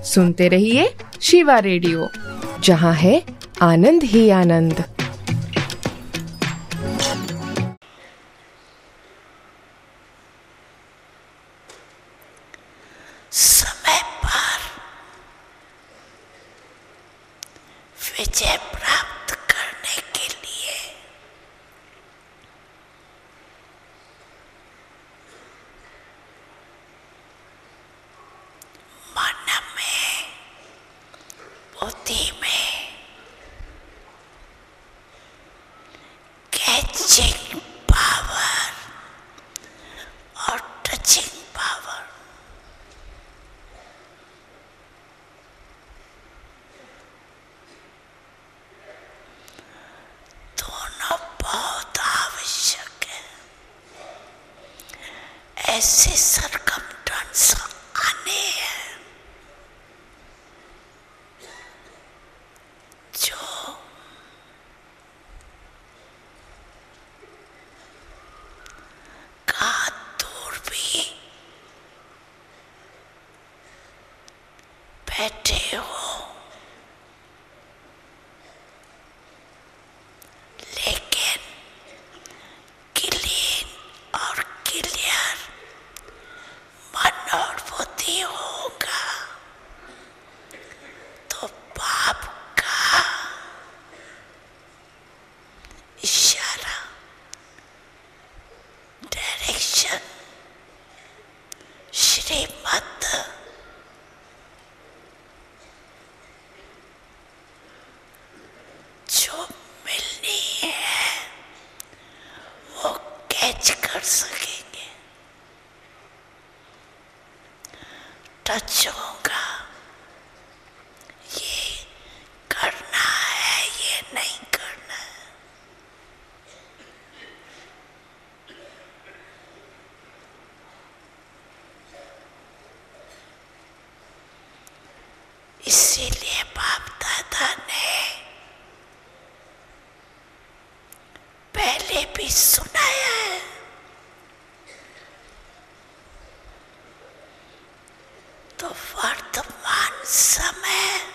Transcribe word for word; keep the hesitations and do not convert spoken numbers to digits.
सुनते रहिए शिवा रेडियो, जहाँ है आनंद ही आनंद। समय पर विजय प्राप्त करने के लिए मन में, बुद्धि में कैचिंग पावर और टचिंग पावर दोनों बहुत आवश्यक है। ऐसे सरकमस्टेंस आने हैं जो कहाँ दूर भी बैठे हो, लेकिन क्लीन और क्लियर मन और बुद्धि होगा तो बाप का इशारा, डायरेक्शन, श्रीमत जो मिलनी है वो कैच कर सकेंगे, टच होगा। ये करना है, ये नहीं करना है। इसीलिए बाप दादा ने पहले भी सुनाया है, तो वर्तमान समय